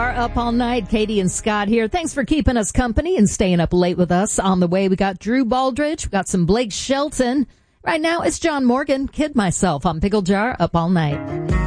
Jar up all night. Katie and Scott here. Thanks for keeping us company and staying up late with us. On the way, we got Drew Baldridge. We got some Blake Shelton. Right now, it's John Morgan, Kid Myself on Pickle Jar up all night.